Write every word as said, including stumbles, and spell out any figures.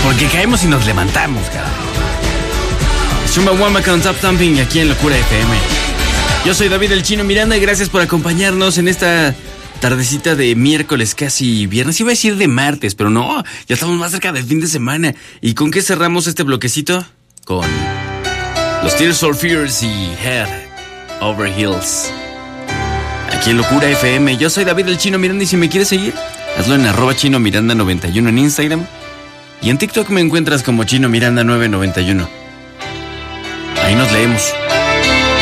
Porque caemos y nos levantamos, cara. Chumbawamba con Top Thumping aquí en Locura F M. Yo soy David el Chino Miranda y gracias por acompañarnos en esta tardecita de miércoles, casi viernes. Iba a decir de martes, pero no, ya estamos más cerca del fin de semana. ¿Y con qué cerramos este bloquecito? Con los Tears for Fears y Head Over Heels. Aquí en Locura F M. Yo soy David el Chino Miranda y si me quieres seguir, hazlo en arroba Chino Miranda noventa y uno en Instagram. Y en TikTok me encuentras como Chino Miranda nueve noventa y uno. Ahí nos leemos.